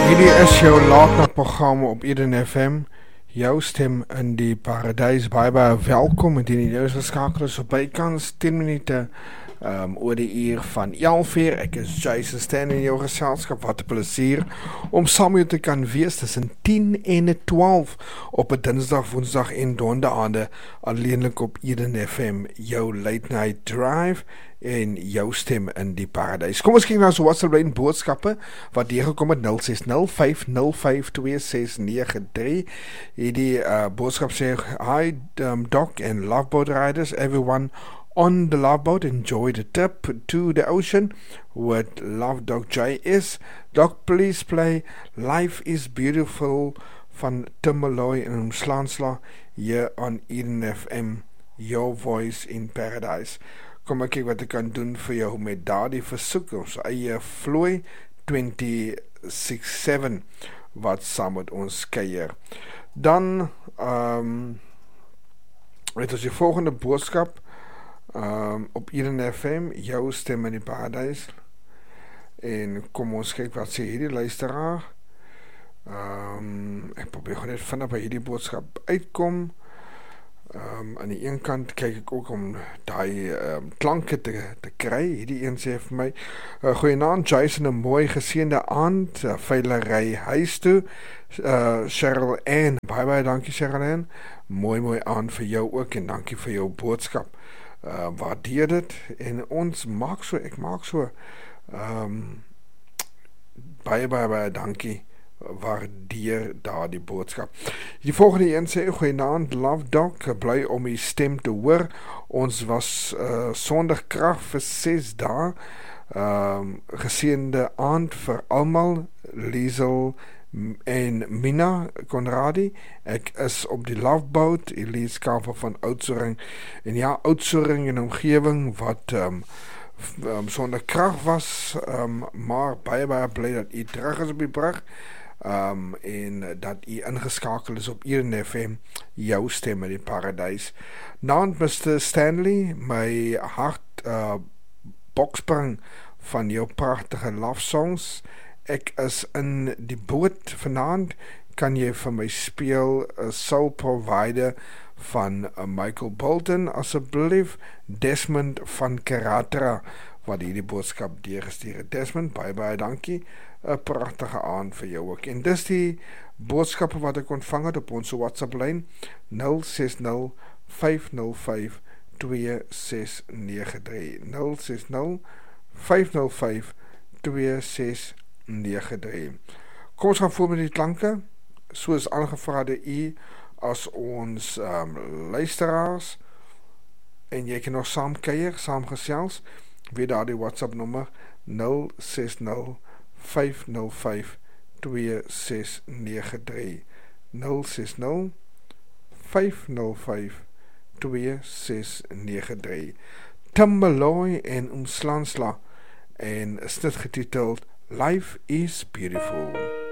Hierdie is jou laatnachtprogramma op Eden FM. Jou stem in die paradijs. Baie welkom. Indien jy nou geskakel is op bykans 10 minute oor die uur van 11 uur. Ek is Jason Stan in jou geselskap. Wat 'n plesier om saam met jou te kan wees tussen 10 en 12 op 'n dinsdag, woensdag en donderdaande alleenlik op Eden FM. Jou late night drive en jou stem in die paradijs. Kom ons kyk na so WhatsApp lyn boodskappe wat deurgekom het 0605052693. Hierdie boodskap sê hi Doc and Loveboat riders, everyone on the Loveboat, enjoy the trip to the ocean with Love Doc J.S. Doc, please play Life is Beautiful van Tim Malloy en Omslansla hier on Eden FM, your voice in paradise. Kom ek kyk wat ek kan doen vir jou met daardie versoek, ons eie Floy 267 wat saam met ons kuier. Dan het ons die volgende boodskap op Eden FM, jou stem in die paradijs. En kom ons kyk wat sê hierdie luisteraar. Ek probeer gewoon net vind by hierdie boodskap uitkom. Aan die een kant kyk ek ook om die klanke te kry. Hierdie een sê vir my, goeienaand Jason, 'n mooi geseënde aand, veilery huis toe. Cheryl Ann, baie dankie Cheryl Ann, mooi aand vir jou ook en dankie vir jou boodskap. Waardeer dit en ons maak so, ek maak so baie dankie, waardeer daar die boodskap. Die volgende een sê, goeienaand Love Doc, bly om die stem te hoor. Ons was sonder krag vir 6 dae. Geseënde aand vir almal, Liesel en Mina Conradi. Ek is op die Loveboat, Elise Kavel van Oudtshoorn. En ja, Oudtshoorn en omgewing wat sonder krag was, maar baie bly dat u terug is op die brug. En dat u ingeskakel is op Eden FM, jou stem in die paradijs. Naand Mr. Stanley, my hart bokspring van jou prachtige love songs. Ek is in die boot vanaand, kan jy vir my speel Soul Provider van Michael Bolton, asseblief. Desmond van Karatra, wat hierdie boodskap deurgestuur het. Desmond, baie dankie, 'n pragtige aand vir jou ook. En dis die boodskappe wat ek ontvang het op ons WhatsApp lyn 060-505-2693 060-505-2693. Kom ons gaan voort met die klanke, soos aangevra deur u as ons luisteraars, en jy kan nog saam kuier, saam gesels, weer daar die WhatsApp nommer 060-505-2693 060-505-2693. Tim Malloy en Omslansla, en is dit getiteld Life is Beautiful.